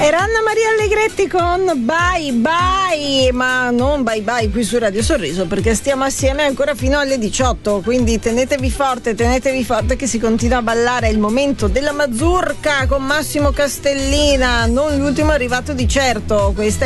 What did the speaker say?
Era Anna Maria Allegretti con Bye Bye, ma non bye bye qui su Radio Sorriso, perché stiamo assieme ancora fino alle 18, quindi tenetevi forte che si continua a ballare. È il momento della mazurka con Massimo Castellina, non l'ultimo arrivato di certo. Questa